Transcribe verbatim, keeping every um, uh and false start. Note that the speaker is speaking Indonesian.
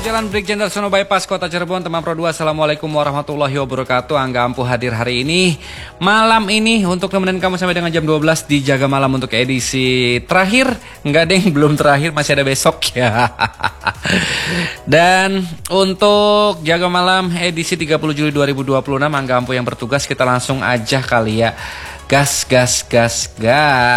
Jalan Brigjen Darsono Bypass Kota Cirebon, teman Pro dua. Assalamualaikum warahmatullahi wabarakatuh. Angga Ampuh hadir hari ini, malam ini untuk nemenin kamu sampai dengan jam dua belas di Jaga Malam untuk edisi terakhir. Enggak deng, belum terakhir, masih ada besok ya. Dan untuk Jaga Malam edisi tiga puluh Juli dua ribu dua puluh enam, Angga Ampuh yang bertugas. Kita langsung aja kali ya. Gas, gas, gas, gas.